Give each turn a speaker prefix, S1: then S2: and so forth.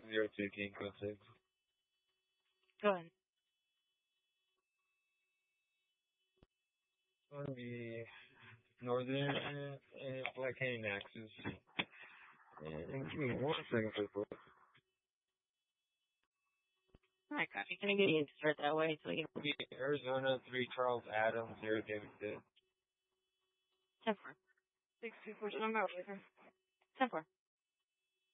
S1: 02 King code 6.
S2: Go ahead.
S1: On the northern Black Canyon axis. And give me 1 second, please.
S2: Alright, copy. Can I get you to start that way so you can...
S1: Arizona 3 Charles Adams 0 David 6.
S2: 10-4. 624, I'm out later. 10-4.